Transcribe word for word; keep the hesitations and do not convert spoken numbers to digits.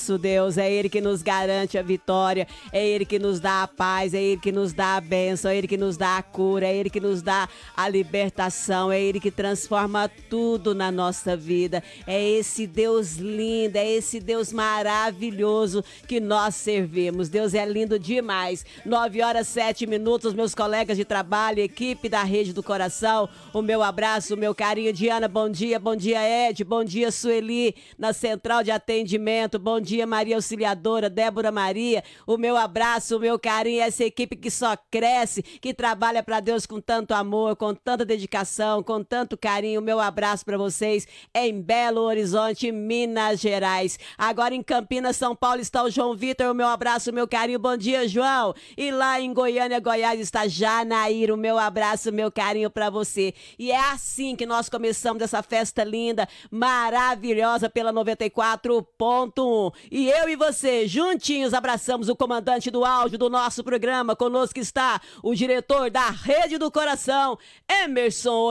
Deus, é Ele que nos garante a vitória, é Ele que nos dá a paz, é Ele que nos dá a bênção, é Ele que nos dá a cura, é Ele que nos dá a libertação, é Ele que transforma tudo na nossa vida. É esse Deus lindo, é esse Deus maravilhoso que nós servimos. Deus é lindo demais. Nove horas, sete minutos, meus colegas de trabalho, equipe da Rede do Coração, o meu abraço, o meu carinho. Diana, bom dia, bom dia Ed, bom dia Sueli, na central de atendimento, bom dia Dia Maria Auxiliadora, Débora Maria, o meu abraço, o meu carinho, essa equipe que só cresce, que trabalha para Deus com tanto amor, com tanta dedicação, com tanto carinho. O meu abraço para vocês em Belo Horizonte, Minas Gerais. Agora em Campinas, São Paulo, está o João Vitor, o meu abraço, o meu carinho. Bom dia, João. E lá em Goiânia, Goiás, está Janaíra, o meu abraço, o meu carinho para você. E é assim que nós começamos essa festa linda, maravilhosa pela noventa e quatro ponto um. E eu e você, juntinhos, abraçamos o comandante do áudio do nosso programa. Conosco está o diretor da Rede do Coração, Emerson